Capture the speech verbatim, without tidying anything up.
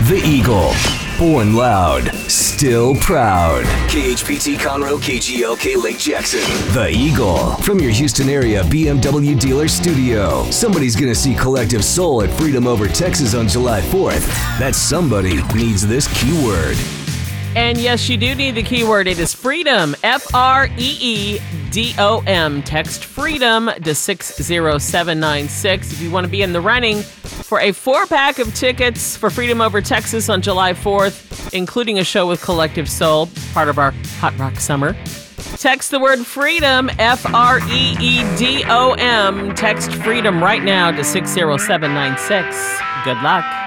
The Eagle. Born loud, still proud. K H P T Conroe, K G L K Lake Jackson. The Eagle. From your Houston area B M W dealer studio. Somebody's gonna see Collective Soul at Freedom Over Texas on July fourth. That somebody needs this keyword. And yes, you do need the keyword. It is freedom. F R E E D O M. Text freedom to six zero seven nine six if you want to be in the running for a four-pack of tickets for Freedom Over Texas on July fourth, including a show with Collective Soul, part of our Hot Rock Summer. Text the word freedom, F R E E D O M. Text freedom right now to six zero seven nine six. Good luck.